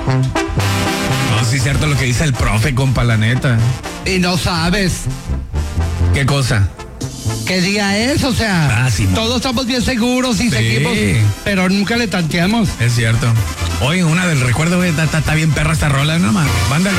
No, sí es cierto lo que dice el profe, compa, la neta. Y no sabes ¿Qué cosa? qué día es, o sea, sí, todos estamos bien seguros y seguimos, pero nunca le tanteamos. Es cierto. Oye, una del recuerdo, güey, está bien perra esta rola, nomás. Banda